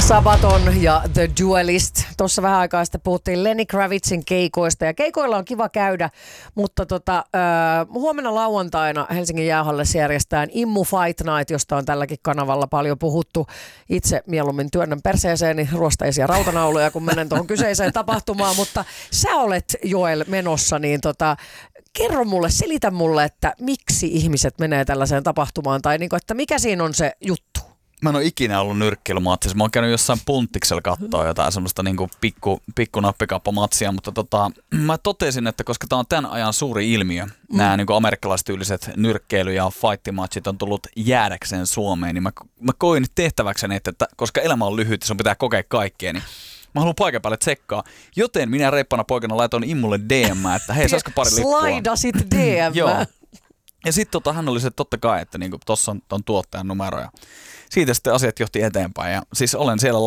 Sabaton ja The Duelist. Tuossa vähän aikaa sitten puhuttiin Lenny Kravitzin keikoista ja keikoilla on kiva käydä, mutta huomenna lauantaina Helsingin jäähallissa järjestetään Immu Fight Night, josta on tälläkin kanavalla paljon puhuttu. Itse mieluummin työnnän perseeseeni ruosteisia rautanauluja, kun menen tuohon kyseiseen tapahtumaan, mutta sä olet Joel menossa, niin kerro mulle, selitä mulle, että miksi ihmiset menee tällaiseen tapahtumaan tai niinku, että mikä siinä on se juttu? Mä en ole ikinä ollut nyrkkeilymatsissa. Mä oon käynyt jossain punttiksella katsoa jotain semmoista niinku pikku nappikauppamatsia, mutta mä totesin, että koska tää on tämän ajan suuri ilmiö, nämä niinku amerikkalaistyyliset nyrkkeily- ja fight-matchit on tullut jäädäkseen Suomeen, niin mä koin tehtäväkseni, että koska elämä on lyhyt ja sun pitää kokea kaikkea, niin mä haluan paikan päälle tsekkaa. Joten minä reippana poikana laitoin Immulle DM, että hei, saisiko pari lippua? Slaidasit DM. Joo. Ja sitten hän oli se totta kai, että niinku, tossa on tuottajan numero ja siitä sitten asiat johti eteenpäin. Ja siis olen siellä